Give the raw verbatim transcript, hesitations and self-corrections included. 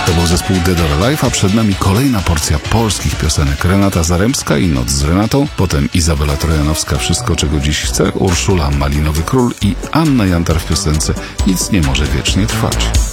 To był zespół Dead or Alive, a przed nami kolejna porcja polskich piosenek. Renata Zaremska i Noc z Renatą, potem Izabela Trojanowska, Wszystko czego dziś chcę, Urszula, Malinowy Król i Anna Jantar w piosence Nic nie może wiecznie trwać.